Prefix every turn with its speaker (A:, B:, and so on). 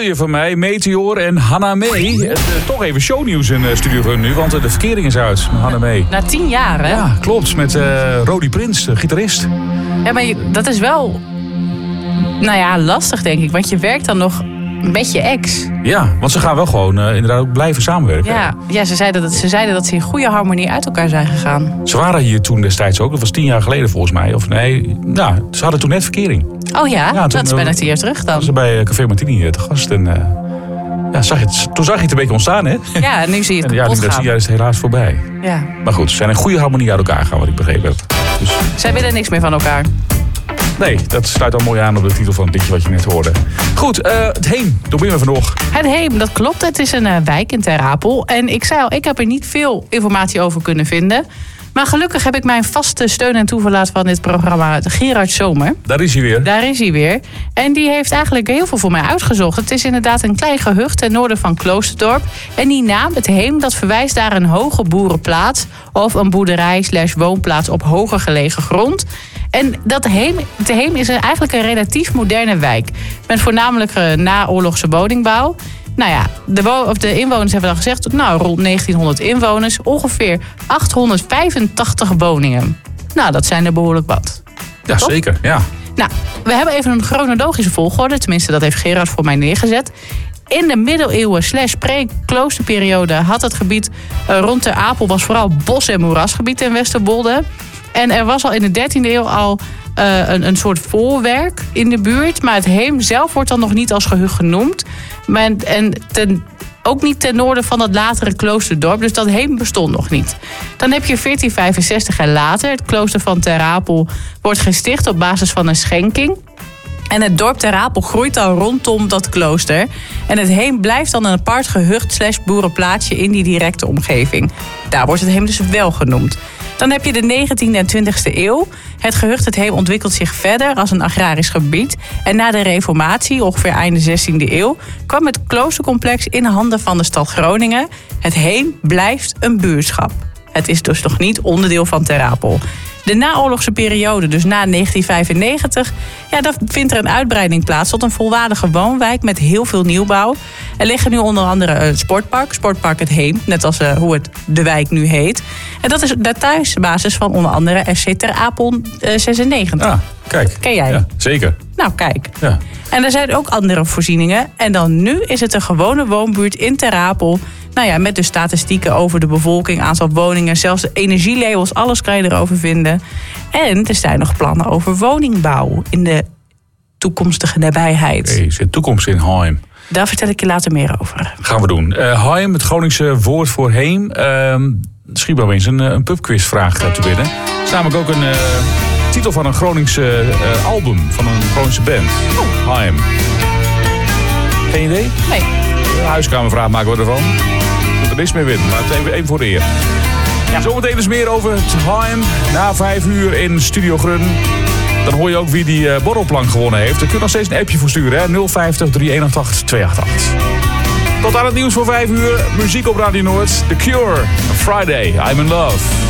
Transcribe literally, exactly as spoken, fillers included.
A: je van mij? Meteor en Hannah May. Uh, toch even shownieuws in uh, Studio Gun nu, want uh, de verkering is uit met Hannah May.
B: Na tien jaar, hè?
A: Ja, klopt. Met uh, Rodi Prins, de gitarist.
B: Ja, maar je, dat is wel, nou ja, lastig denk ik. Want je werkt dan nog met je ex.
A: Ja, want ze gaan wel gewoon uh, inderdaad ook blijven samenwerken.
B: Ja, ja ze, zeiden dat, ze zeiden dat ze in goede harmonie uit elkaar zijn gegaan.
A: Ze waren hier toen destijds ook. Dat was tien jaar geleden volgens mij. Of nee, nou, ze hadden toen net verkering.
B: Oh ja, ja toen, dat is bijna tien jaar terug dan.
A: Ze bij Café Martini te gast. En uh, ja, zag je het, toen zag je het een beetje ontstaan, hè?
B: Ja, nu zie je het
A: en, ja,
B: kapot
A: nu
B: gaan.
A: tien jaar is het helaas voorbij.
B: Ja.
A: Maar goed, ze zijn in goede harmonie uit elkaar gaan, wat ik begrepen heb. Dus...
B: Zij willen niks meer van elkaar.
A: Nee, dat sluit al mooi aan op de titel van het liedje wat je net hoorde. Goed, uh, het Heem, door ben we vanochtend.
B: Het Heem, dat klopt. Het is een uh, wijk in Ter Apel. En ik zei al, ik heb er niet veel informatie over kunnen vinden. Maar gelukkig heb ik mijn vaste steun en toeverlaat van dit programma, Gerard Zomer.
A: Daar is hij weer.
B: Daar is hij weer. En die heeft eigenlijk heel veel voor mij uitgezocht. Het is inderdaad een klein gehucht ten noorden van Kloosterdorp. En die naam, het Heem, dat verwijst naar een hoge boerenplaats of een boerderij slash woonplaats op hoger gelegen grond. En dat Heem, het Heem is eigenlijk een relatief moderne wijk. Met voornamelijk uh, naoorlogse woningbouw. Nou ja, de, wo- of de inwoners hebben dan gezegd, nou rond negentienhonderd inwoners, ongeveer achthonderdvijfentachtig woningen. Nou, dat zijn er behoorlijk wat.
A: Ja,
B: Top?
A: Zeker, ja.
B: Nou, we hebben even een chronologische volgorde, tenminste dat heeft Gerard voor mij neergezet. In de middeleeuwen slash pre-kloosterperiode had het gebied uh, rond Ter Apel was vooral bos- en moerasgebied in Westerwolde. En er was al in de dertiende eeuw al uh, een, een soort voorwerk in de buurt. Maar het Heem zelf wordt dan nog niet als gehucht genoemd. Maar, en ten, ook niet ten noorden van het latere kloosterdorp. Dus dat Heem bestond nog niet. Dan heb je veertien vijfenzestig en later. Het klooster van Ter Apel wordt gesticht op basis van een schenking. En het dorp Ter Apel groeit dan rondom dat klooster. En het Heem blijft dan een apart gehucht slash boerenplaatsje in die directe omgeving. Daar wordt het Heem dus wel genoemd. Dan heb je de negentiende en twintigste eeuw. Het gehucht het Heem ontwikkelt zich verder als een agrarisch gebied. En na de reformatie, ongeveer einde zestiende eeuw... kwam het kloostercomplex in handen van de stad Groningen. Het Heem blijft een buurtschap. Het is dus nog niet onderdeel van Ter Apel. De naoorlogse periode, dus na negentien vijfennegentig... ja, daar vindt er een uitbreiding plaats tot een volwaardige woonwijk met heel veel nieuwbouw. Er liggen nu onder andere het sportpark, Sportpark het Heem, net als uh, hoe het de wijk nu heet. En dat is de thuisbasis van onder andere F C Ter Apel uh, zesennegentig.
A: Ah, kijk.
B: Ken jij?
A: Ja, zeker.
B: Nou, kijk.
A: Ja.
B: En er zijn ook andere voorzieningen. En dan nu is het een gewone woonbuurt in Ter Apel. Nou ja, met de statistieken over de bevolking, aantal woningen, zelfs de energielabels, alles kan je erover vinden. En er zijn nog plannen over woningbouw in de toekomstige nabijheid.
A: Hey, er zit toekomst in Heem.
B: Daar vertel ik je later meer over.
A: Gaan we doen. Uh, Heem, het Groningse woord voor heem. Uh, schiet maar eens een, een pubquizvraag uh, te binnen. Het is namelijk ook een uh, titel van een Groningse uh, album, van een Groningse band. Oh. Heem. Geen idee?
B: Nee.
A: Een huiskamervraag maken we ervan. Dat er niks meer winnen, maar het even, even voor de eer. Ja. Zometeen dus meer over het Heem. Na vijf uur in Studio Grun. Dan hoor je ook wie die uh, borrelplank gewonnen heeft. Daar kun je nog steeds een appje voor sturen. Hè? nul vijftig, drie een acht, twee acht acht. Tot aan het nieuws voor vijf uur. Muziek op Radio Noord. The Cure. Friday. I'm in love.